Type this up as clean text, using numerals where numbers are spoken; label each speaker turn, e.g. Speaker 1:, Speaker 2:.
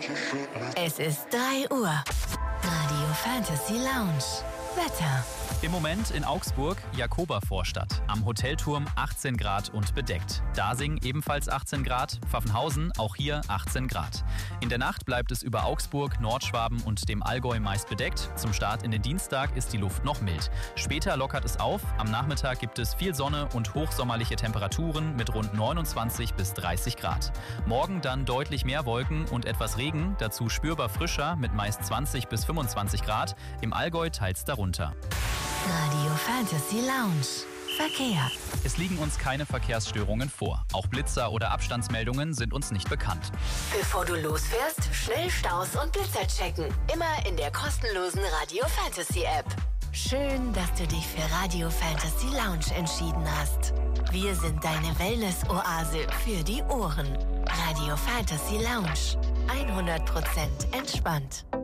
Speaker 1: Es ist 3 Uhr. Radio Fantasy Lounge. Wetter.
Speaker 2: Im Moment in Augsburg, Jakobervorstadt. Am Hotelturm 18 Grad und bedeckt. Dasing ebenfalls 18 Grad. Pfaffenhausen auch hier 18 Grad. In der Nacht bleibt es über Augsburg, Nordschwaben und dem Allgäu meist bedeckt. Zum Start in den Dienstag ist die Luft noch mild. Später lockert es auf. Am Nachmittag gibt es viel Sonne und hochsommerliche Temperaturen mit rund 29 bis 30 Grad. Morgen dann deutlich mehr Wolken und etwas Regen. Dazu spürbar frischer mit meist 20 bis 25 Grad. Im Allgäu teils darunter.
Speaker 1: Radio Fantasy Lounge. Verkehr.
Speaker 2: Es liegen uns keine Verkehrsstörungen vor. Auch Blitzer oder Abstandsmeldungen sind uns nicht bekannt.
Speaker 1: Bevor du losfährst, schnell Staus und Blitzer checken. Immer in der kostenlosen Radio Fantasy App. Schön, dass du dich für Radio Fantasy Lounge entschieden hast. Wir sind deine Wellness-Oase für die Ohren. Radio Fantasy Lounge. 100% entspannt.